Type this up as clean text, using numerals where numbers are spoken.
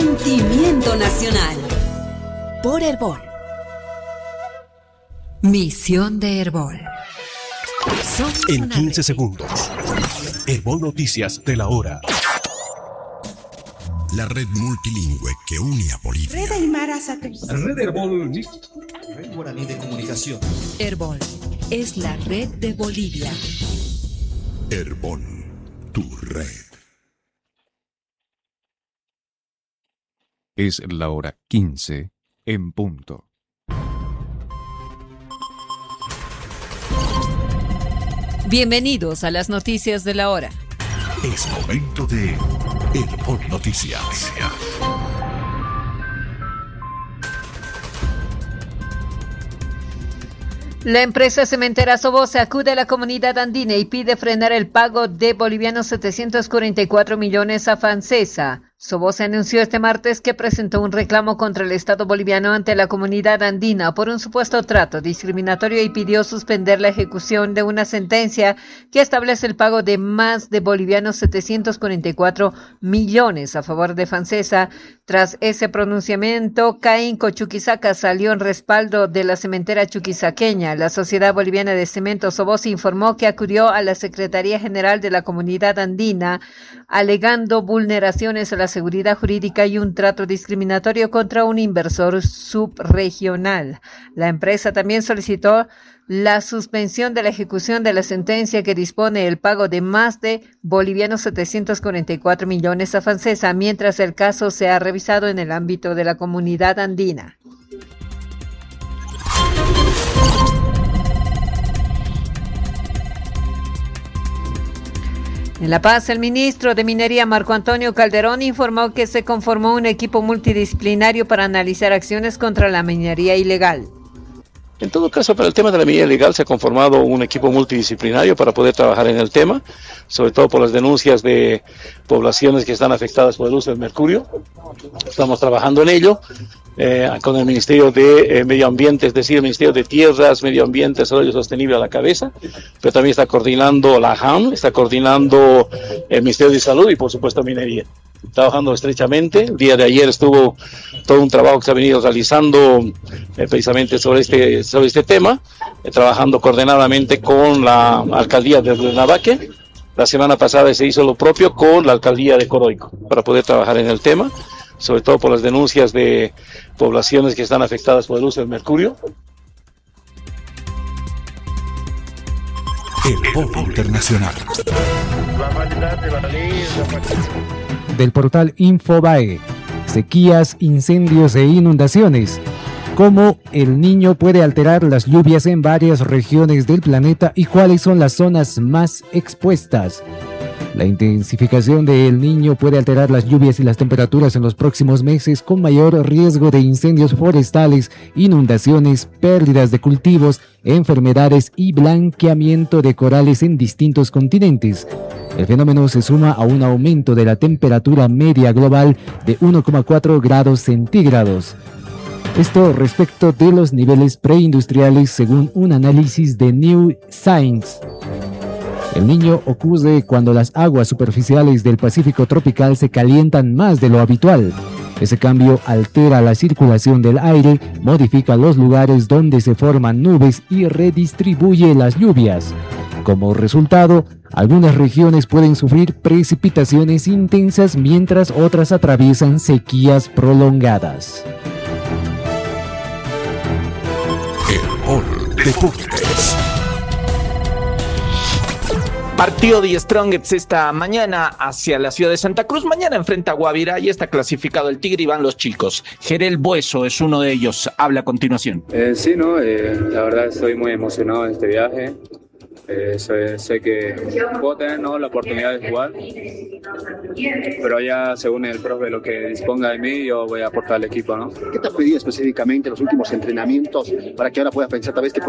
Sentimiento nacional. Por Herbol. Misión de Herbol. En 15 segundos. Herbol Noticias de la hora. La red multilingüe que une a Bolivia. Red Aymara Satélite. Red Herbol. Red Guaraní de Comunicación. Herbol es la red de Bolivia. Herbol, tu red. Es la hora 15 en punto. Bienvenidos a las noticias de la hora. Es momento de Herbol Noticias. La empresa cementera Sobosa acude a la comunidad andina y pide frenar el pago de bolivianos 744 millones a Fancesa. Sobosa anunció este martes que presentó un reclamo contra el Estado boliviano ante la comunidad andina por un supuesto trato discriminatorio y pidió suspender la ejecución de una sentencia que establece el pago de más de bolivianos 744 millones a favor de Fancesa. Tras ese pronunciamiento, Caínco Chuquisaca salió en respaldo de la cementera chuquisaqueña. La Sociedad Boliviana de Cemento Sobosa informó que acudió a la Secretaría General de la Comunidad Andina alegando vulneraciones a la seguridad jurídica y un trato discriminatorio contra un inversor subregional. La empresa también solicitó la suspensión de la ejecución de la sentencia que dispone el pago de más de bolivianos 744 millones a Fancesa, mientras el caso sea revisado en el ámbito de la comunidad andina. En La Paz, el ministro de Minería, Marco Antonio Calderón, informó que se conformó un equipo multidisciplinario para analizar acciones contra la minería ilegal. En todo caso, para el tema de la minería ilegal se ha conformado un equipo multidisciplinario para poder trabajar en el tema, sobre todo por las denuncias de poblaciones que están afectadas por el uso del mercurio. Estamos trabajando en ello con el Ministerio de Medio Ambiente, es decir, el Ministerio de Tierras, Medio Ambiente, Desarrollo Sostenible a la cabeza, pero también está coordinando la JAM, está coordinando el Ministerio de Salud y por supuesto Minería. Trabajando estrechamente. El día de ayer estuvo todo un trabajo que se ha venido realizando precisamente sobre este tema, trabajando coordinadamente con la alcaldía de Lavaque. La semana pasada se hizo lo propio con la alcaldía de Coroico para poder trabajar en el tema, sobre todo por las denuncias de poblaciones que están afectadas por el uso del mercurio. Herbol Internacional. Del portal Infobae, sequías, incendios e inundaciones. Cómo el Niño puede alterar las lluvias en varias regiones del planeta y cuáles son las zonas más expuestas. La intensificación del Niño puede alterar las lluvias y las temperaturas en los próximos meses con mayor riesgo de incendios forestales, inundaciones, pérdidas de cultivos, enfermedades y blanqueamiento de corales en distintos continentes. El fenómeno se suma a un aumento de la temperatura media global de 1,4 grados centígrados. Esto respecto de los niveles preindustriales según un análisis de New Science. El Niño ocurre cuando las aguas superficiales del Pacífico tropical se calientan más de lo habitual. Ese cambio altera la circulación del aire, modifica los lugares donde se forman nubes y redistribuye las lluvias. Como resultado, algunas regiones pueden sufrir precipitaciones intensas mientras otras atraviesan sequías prolongadas. Herbol Deportes. Partido de Strongets esta mañana hacia la ciudad de Santa Cruz. Mañana enfrenta a Guavirá y está clasificado el Tigre y van los chicos. Gerel Bueso es uno de ellos. Habla a continuación. Sí, ¿no? La verdad estoy muy emocionado de este viaje. Sé que puedo tener, ¿no?, la oportunidad de jugar, pero ya según el profe lo que disponga de mí, yo voy a aportar al equipo, ¿no? ¿Qué te ha pedido específicamente en los últimos entrenamientos para que ahora puedas pensar tal vez que